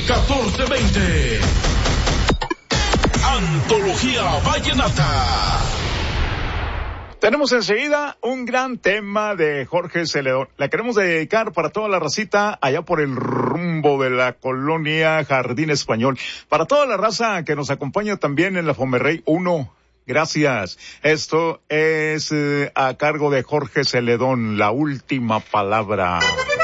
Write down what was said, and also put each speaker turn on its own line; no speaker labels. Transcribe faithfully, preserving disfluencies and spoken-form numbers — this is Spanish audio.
catorce veinte. Antología Vallenata.
Tenemos enseguida un gran tema de Jorge Celedón. La queremos dedicar para toda la racita allá por el rumbo de la colonia Jardín Español. Para toda la raza que nos acompaña también en la Fomerrey uno. Gracias. Esto es eh, a cargo de Jorge Celedón, La Última Palabra.